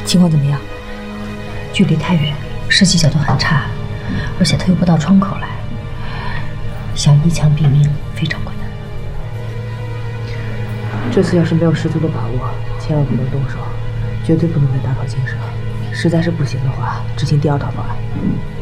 情况怎么样？距离太远，射击角度很差，而且他又不到窗口来，想一枪毙命非常困难。 这次要是没有十足的把握，千万不能动手，绝对不能再打草惊蛇。实在是不行的话，执行第二套方案。